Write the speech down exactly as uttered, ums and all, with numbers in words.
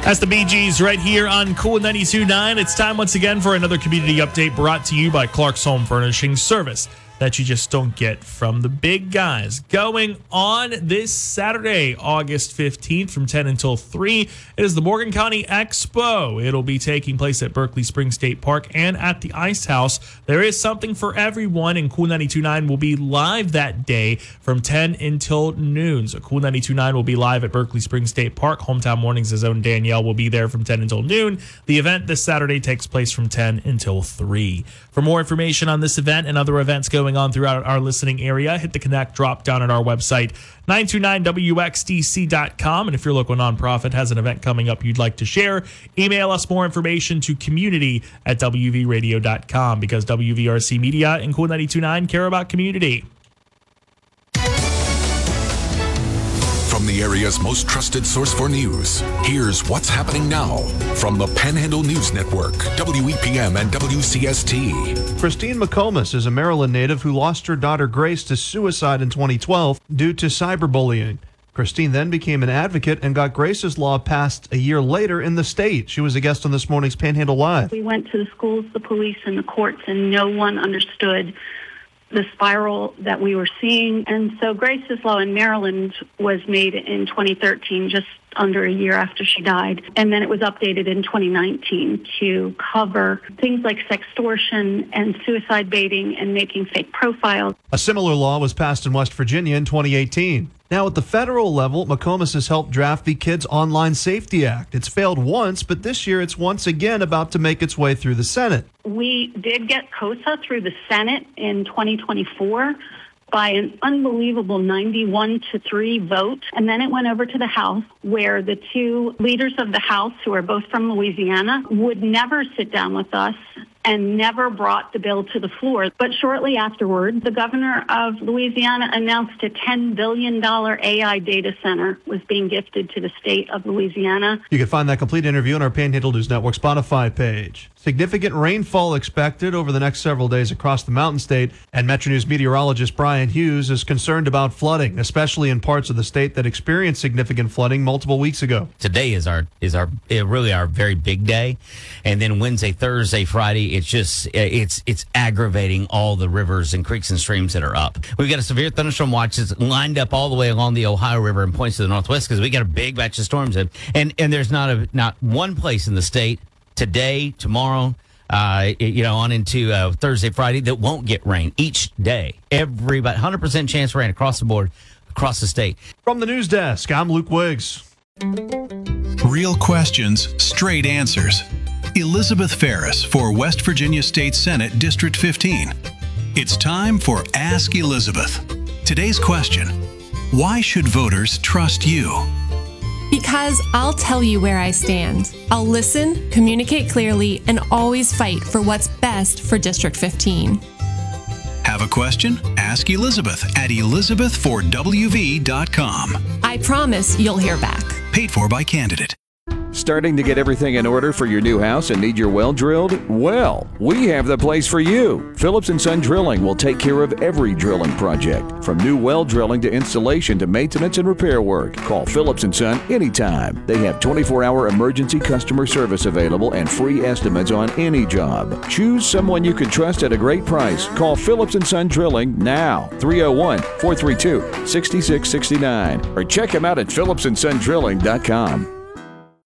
That's the Bee Gees right here on Cool ninety-two point nine. It's time once again for another community update brought to you by Clark's Home Furnishing Service that you just don't get from the big guys. Going on this Saturday, August fifteenth from ten until three, it is the Morgan County Expo. It'll be taking place at Berkeley Springs State Park and at the Ice House. There is something for everyone, and Cool ninety-two point nine will be live that day from ten until noon. So Cool ninety-two point nine will be live at Berkeley Springs State Park. Hometown Mornings' own Danielle will be there from ten until noon. The event this Saturday takes place from ten until three. For more information on this event and other events going on throughout our listening area, hit the Connect drop down at our website, nine two nine W X D C dot com. And if your local nonprofit has an event coming up you'd like to share, email us more information to community at W V radio dot com, because W V R C Media and Cool ninety-two point nine care about community. From the area's most trusted source for news, here's what's happening now from the Panhandle News Network, W E P M and W C S T. Christine McComas is a Maryland native who lost her daughter Grace to suicide in twenty twelve due to cyberbullying. Christine then became an advocate and got Grace's law passed a year later in the state. She was a guest on this morning's Panhandle Live. We went to the schools, the police, and the courts, and no one understood the spiral that we were seeing. And so Grace's law in Maryland was made in twenty thirteen, just under a year after she died. And then it was updated in twenty nineteen to cover things like sextortion and suicide baiting and making fake profiles. A similar law was passed in West Virginia in twenty eighteen. Now, at the federal level, McComas has helped draft the Kids Online Safety Act. It's failed once, but this year it's once again about to make its way through the Senate. We did get COSA through the Senate in twenty twenty-four by an unbelievable ninety-one to three vote. And then it went over to the House, where the two leaders of the House, who are both from Louisiana, would never sit down with us and never brought the bill to the floor. But shortly afterward, the governor of Louisiana announced a ten billion dollars A I data center was being gifted to the state of Louisiana. You can find that complete interview on our Panhandle News Network Spotify page. Significant rainfall expected over the next several days across the Mountain State, and Metro News meteorologist Brian Hughes is concerned about flooding, especially in parts of the state that experienced significant flooding multiple weeks ago. Today is our is our really our very big day, and then Wednesday, Thursday, Friday, it's just it's it's aggravating all the rivers and creeks and streams that are up. We've got a severe thunderstorm watch that's lined up all the way along the Ohio River and points to the northwest, because we got a big batch of storms in, and and there's not a not one place in the state today, tomorrow, uh, you know, on into uh, Thursday, Friday, that won't get rain each day. Every about one hundred percent chance for rain across the board, across the state. From the news desk, I'm Luke Wiggs. Real questions, straight answers. Elizabeth Ferris for West Virginia State Senate District fifteen. It's time for Ask Elizabeth. Today's question: why should voters trust you? Because I'll tell you where I stand. I'll listen, communicate clearly, and always fight for what's best for District fifteen. Have a question? Ask Elizabeth at elizabeth for w v dot com. I promise you'll hear back. Paid for by candidate. Starting to get everything in order for your new house and need your well drilled? Well, we have the place for you. Phillips and Son Drilling will take care of every drilling project, from new well drilling to installation to maintenance and repair work. Call Phillips and Son anytime. They have twenty-four hour emergency customer service available and free estimates on any job. Choose someone you can trust at a great price. Call Phillips and Son Drilling now, three oh one, four three two, six six six nine, or check them out at phillips and son drilling dot com.